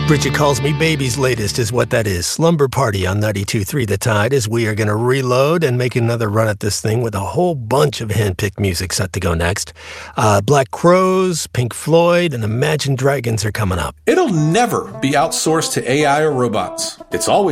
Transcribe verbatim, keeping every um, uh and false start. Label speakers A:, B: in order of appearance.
A: Bridget Calls Me Baby's latest is what that is. Slumber Party on ninety-two point three The Tide, as we are going to reload and make another run at this thing with a whole bunch of hand-picked music set to go next. Uh, Black Crowes, Pink Floyd, and Imagine Dragons are coming up.
B: It'll never be outsourced to A I or robots. It's always